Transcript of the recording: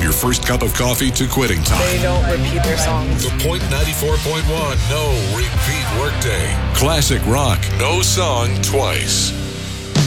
your first cup of coffee to quitting time. They don't repeat their songs. The Point 94.1 No Repeat Workday. Classic rock. No song twice.